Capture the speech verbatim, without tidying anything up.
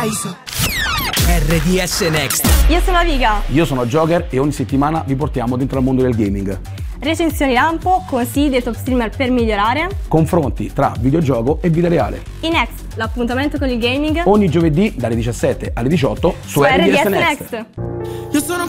Rise. R D S Next. Io sono Aviga. Io sono Joker e ogni settimana vi portiamo dentro al mondo del gaming. Recensioni lampo, consigli dei top streamer per migliorare. Confronti tra videogioco e vita reale. I Next, l'appuntamento con il gaming. Ogni giovedì dalle diciassette alle diciotto su, su R D S, R D S Next. Next. Io sono